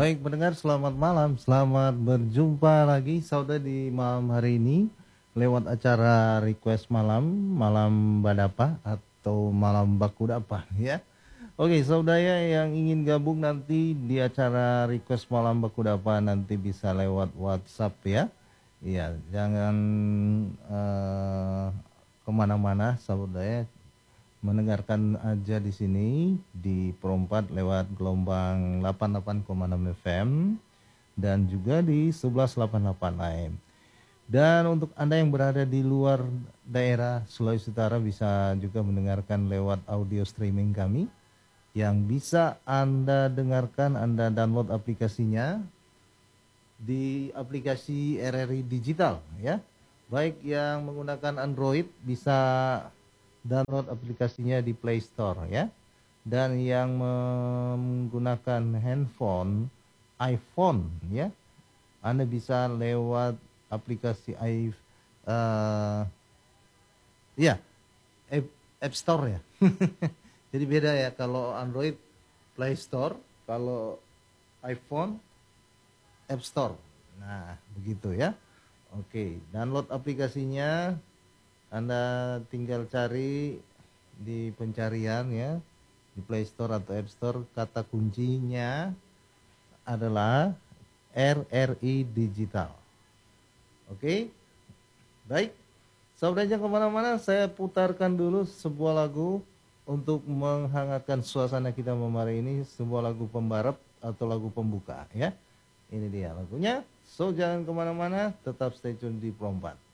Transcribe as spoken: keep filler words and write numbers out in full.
Baik pendengar, selamat malam, selamat berjumpa lagi saudara di malam hari ini lewat acara request malam, malam badapa atau malam bakudapa ya. Oke, saudara yang ingin gabung nanti di acara request malam bakudapa nanti bisa lewat WhatsApp ya. Iya, jangan uh, kemana-mana saudara, mendengarkan aja di sini di Perompat lewat gelombang delapan puluh delapan koma enam F M dan juga di sebelas delapan puluh delapan A M. Dan untuk Anda yang berada di luar daerah Sulawesi Utara bisa juga mendengarkan lewat audio streaming kami yang bisa Anda dengarkan, Anda download aplikasinya di aplikasi R R I Digital ya. Baik yang menggunakan Android bisa download aplikasinya di Play Store ya. Dan yang menggunakan handphone iPhone ya, Anda bisa lewat aplikasi i uh, ya App, App Store ya. Jadi beda ya, kalau Android Play Store, kalau iPhone App Store. Nah, begitu ya. Oke, download aplikasinya, Anda tinggal cari di pencarian ya, di Play Store atau App Store, kata kuncinya adalah R R I Digital. Oke, baik. Saudara jangan kemana-mana, saya putarkan dulu sebuah lagu untuk menghangatkan suasana kita malam hari ini, sebuah lagu pembarep atau lagu pembuka ya. Ini dia lagunya. So jangan kemana-mana, tetap stay tune di Perompat.